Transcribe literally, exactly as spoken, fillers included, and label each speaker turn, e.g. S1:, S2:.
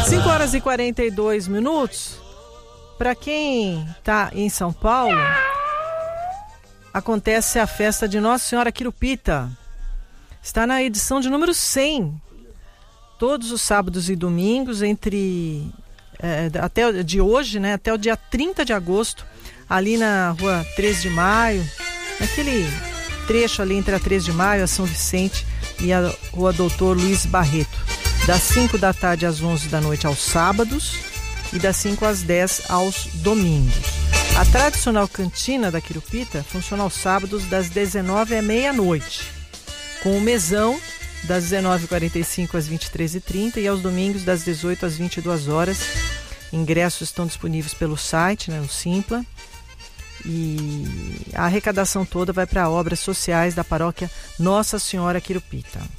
S1: cinco horas e quarenta e dois minutos. Para quem está em São Paulo, acontece a festa de Nossa Senhora Quirupita. Está na edição de número cem. Todos os sábados e domingos, entre é, até de hoje, né, até o dia trinta de agosto, ali na rua três de maio, naquele trecho ali entre a três de maio, a São Vicente e a rua Doutor Luiz Barreto, das cinco da tarde às onze da noite aos sábados e das cinco às dez aos domingos. A tradicional cantina da Quirupita funciona aos sábados das dezenove à meia-noite, com o mesão das dezenove e quarenta e cinco às vinte e três e trinta e aos domingos das dezoito às vinte e duas horas. Ingressos estão disponíveis pelo site, né, no Simpla. E a arrecadação toda vai para obras sociais da paróquia Nossa Senhora Quirupita.